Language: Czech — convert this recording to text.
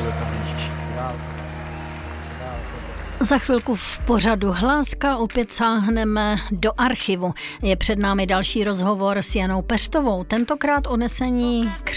Pane Ježíši. Za chvilku v pořadu Hláska opět sáhneme do archivu. Je před námi další rozhovor s Janou Pestovou, tentokrát o nesení křesťanství